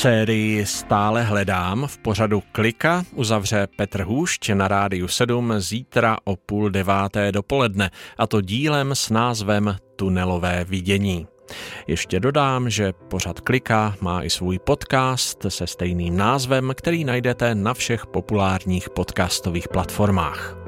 Sérii Stále hledám v pořadu Klika uzavře Petr Hůšť na Rádiu 7 zítra o 8:30 dopoledne, a to dílem s názvem Tunelové vidění. Ještě dodám, že pořad Klika má i svůj podcast se stejným názvem, který najdete na všech populárních podcastových platformách.